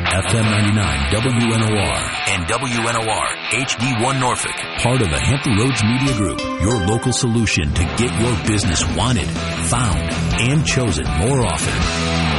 FM 99 WNOR and WNOR HD1 Norfolk. Part of the Hampton Roads Media Group, your local solution to get your business wanted, found, and chosen more often.